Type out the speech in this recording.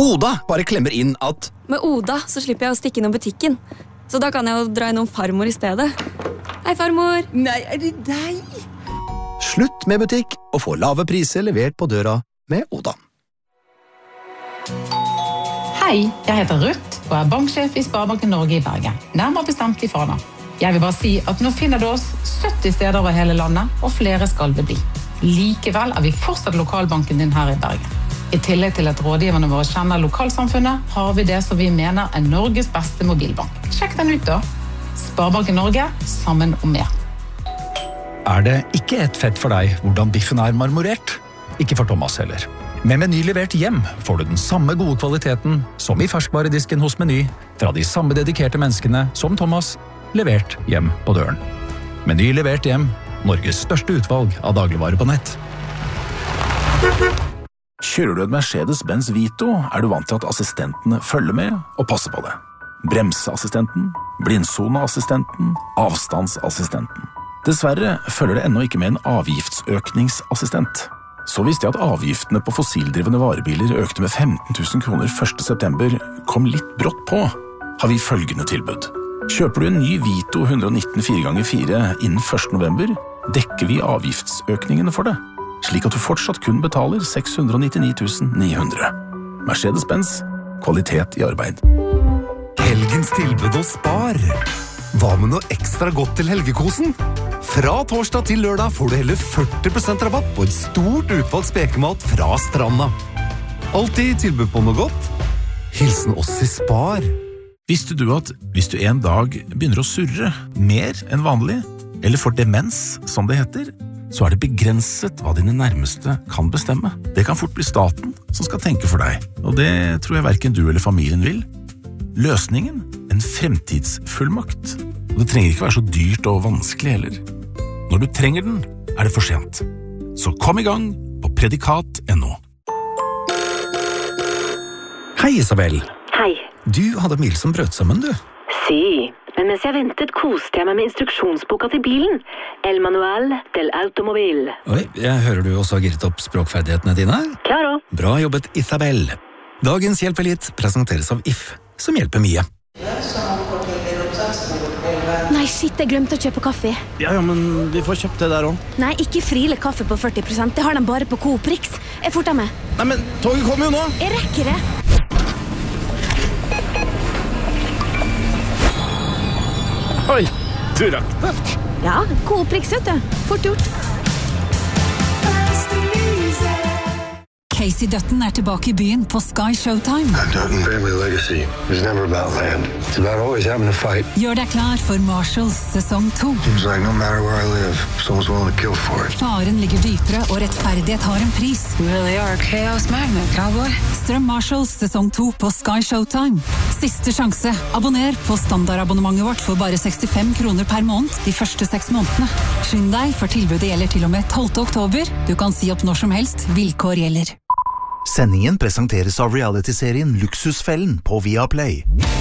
Oda bare klemmer inn at Med Oda så slipper jeg å stikke innom butikken. Så da kan jeg jo dra innom farmor i stedet. Hei, farmor! Nei, det deg? slutt med butikk og få lave priser levert på døra med Oda. Hei, jeg heter Ruth og banksjef i Sparebanken Norge i Bergen. Nærmere bestemt i Fana. Jeg vil bare si at nå finner du oss 70 steder over hele landet, og flere skal det bli. Likevel vi fortsatt lokalbanken din her i Bergen. I tillegg til at rådgiverne våre kjenner lokalsamfunnet, har vi det som vi mener Norges beste mobilbank. Sjekk den ut da. Sparebanken Norge, sammen om mer. Det ikke et fett for deg hvordan biffen marmorert? Ikke for Thomas heller. Med Meny levert hjem får du den samme gode kvaliteten som i ferskvaredisken hos Meny, fra de samme dedikerte menneskene som Thomas, levert hjem på døren. Meny levert hjem, Norges største utvalg av dagligvarer på nett. Kjører du et Mercedes-Benz Vito, du vant til at assistentene følger med og passer på det. Bremseassistenten, blindsoneassistenten, avstandsassistenten. Dessverre følger det ennå ikke med en avgiftsøkningsassistent. Så visste jeg at avgiftene på fossildrivende varebiler økte med 15 000 kroner 1. september, kom litt brått på, har vi følgende tilbud. Kjøper du en ny Vito 119 4x4 innen 1. november, dekker vi avgiftsøkningene for det, slik at du fortsatt kun betaler 699 900. Mercedes-Benz, kvalitet i arbeid. Helgens tilbud hos Spar. Hva med noe ekstra godt til helgekosen? Fra torsdag til lørdag får du hele 40% rabatt på et stort utvalg spekemat fra Stranda. Alltid tilbud på noe godt. Hilsen oss i Spar. Visste du at hvis du en dag begynner å surre mer enn vanlig, eller får demens, som det heter, så det begrenset hva dine nærmeste kan bestemme. Det kan fort bli staten som skal tenke for deg, og det tror jeg hverken du eller familien vil. Løsningen? En fremtidsfullmakt. Og det trenger ikke være så dyrt og vanskelig heller. Når du trenger den, det for sent. Så kom i gang på predikat.no. Hei, Isabel. Hei. Du hadde mil som brøt sammen, du. Si, men mens jeg ventet koste jeg meg med instruksjonsboka til bilen. El Manual del Automobil. Oi, jeg hører du også har gitt opp språkferdighetene dine. Klaro. Bra jobbet, Isabel. Dagens Hjelp litt presenteres av If, som hjelper mye. Nei, shit, jeg glemte å kjøpe kaffe. Ja, men vi får kjøpt det der også. Nei, ikke Friele kaffe på 40%. Det har de bare på Coop Rix. Jeg forter meg. Nei, men toget kommer jo nå. Jeg rekker det. Oi, du rakk det. Ja, Coop Rix, vet du. Fort gjort. Casey Dutton tilbake i byen på Sky Showtime. Dutton family legacy was never about land. It's about always having to fight. Gjør deg klar for Marshalls sesong 2. Seems like no matter where I live, someone's willing to kill for it. Faren ligger dypere, og rettferdighet har en pris. You really are a chaos magnet, cowboy. Strøm Marshalls sesong 2 på Sky Showtime. Siste sjanse. Abonner på standardabonnementet vårt for bare 65 kroner per måned de første 6 månedene. Skynd deg, for tilbudet gjelder til og med 12. oktober. Du kan si opp når som helst. Vilkår gjelder. Sendingen presenteres av reality-serien Luksusfellen på Viaplay.